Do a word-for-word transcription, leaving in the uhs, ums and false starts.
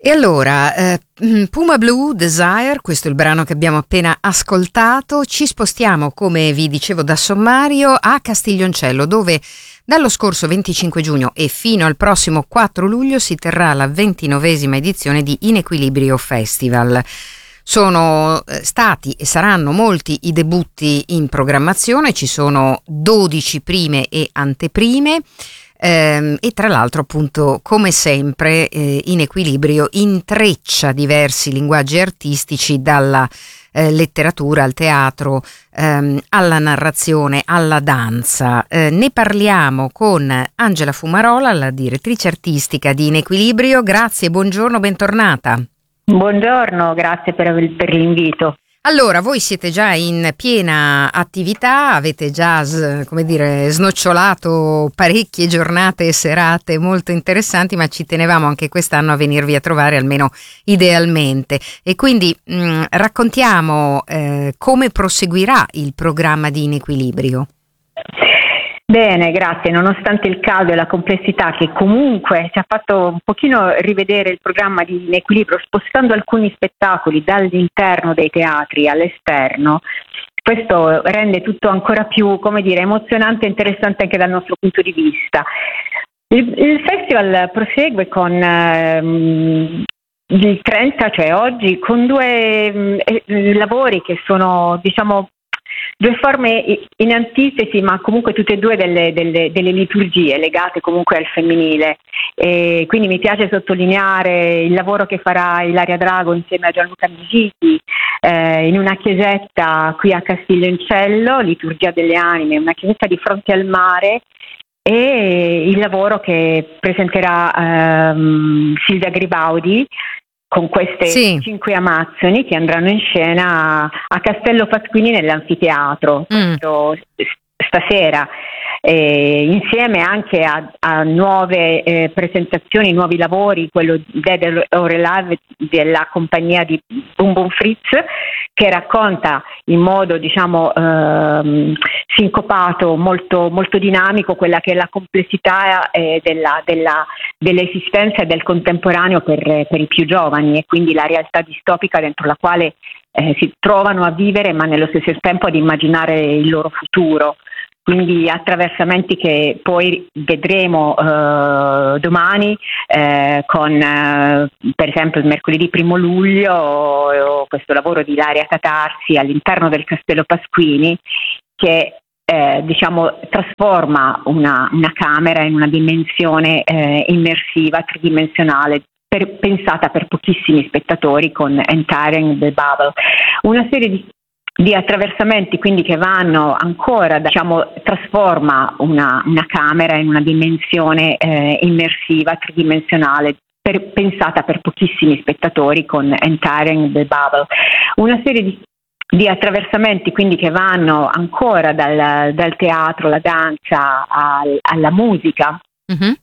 E allora, eh, Puma Blue Desire, questo è il brano che abbiamo appena ascoltato. Ci spostiamo, come vi dicevo da sommario, a Castiglioncello, dove dallo scorso venticinque giugno e fino al prossimo quattro luglio si terrà la ventinovesima edizione di In Equilibrio Festival. Sono stati e saranno molti i debutti in programmazione, ci sono dodici prime e anteprime. Eh, e tra l'altro, appunto, come sempre, eh, In Equilibrio intreccia diversi linguaggi artistici, dalla eh, letteratura al teatro, ehm, alla narrazione, alla danza. Eh, ne parliamo con Angela Fumarola, la direttrice artistica di In Equilibrio. Grazie, buongiorno, bentornata. Buongiorno, grazie per, per l'invito. Allora, voi siete già in piena attività, avete già, come dire, snocciolato parecchie giornate e serate molto interessanti, ma ci tenevamo anche quest'anno a venirvi a trovare, almeno idealmente. E quindi mh, raccontiamo eh, come proseguirà il programma di In Equilibrio. Bene, grazie. Nonostante il caldo e la complessità che comunque ci ha fatto un pochino rivedere il programma di In Equilibrio, spostando alcuni spettacoli dall'interno dei teatri all'esterno, questo rende tutto ancora più, come dire, emozionante e interessante anche dal nostro punto di vista. Il, il festival prosegue con ehm, il trenta, cioè oggi, con due eh, lavori che sono, diciamo, due forme in antitesi, ma comunque tutte e due delle, delle, delle liturgie legate comunque al femminile. E quindi mi piace sottolineare il lavoro che farà Ilaria Drago insieme a Gianluca Bisiti eh, in una chiesetta qui a Castiglioncello, Liturgia delle Anime, una chiesetta di fronte al mare, e il lavoro che presenterà ehm, Silvia Gribaudi con queste sì. cinque amazzoni che andranno in scena a Castello Pasquini nell'anfiteatro mm. stasera, eh, insieme anche a, a nuove eh, presentazioni, nuovi lavori, quello Dead or Alive della compagnia di Boom Boom Fritz, che racconta in modo, diciamo, ehm, sincopato, molto, molto dinamico, quella che è la complessità eh, della, della, dell'esistenza e del contemporaneo per, per i più giovani, e quindi la realtà distopica dentro la quale eh, si trovano a vivere, ma nello stesso tempo ad immaginare il loro futuro. Quindi attraversamenti che poi vedremo eh, domani eh, con eh, per esempio il mercoledì primo luglio eh, questo lavoro di Ilaria Tatarsi all'interno del Castello Pasquini, che eh, diciamo trasforma una, una camera in una dimensione eh, immersiva, tridimensionale, per, pensata per pochissimi spettatori, con Entering the Bubble. Una serie di di attraversamenti quindi che vanno ancora, diciamo, trasforma una, una camera in una dimensione eh, immersiva, tridimensionale, per, pensata per pochissimi spettatori, con Entering the Bubble. Una serie di di attraversamenti quindi che vanno ancora dal, dal teatro, la danza, al, alla musica. Mm-hmm.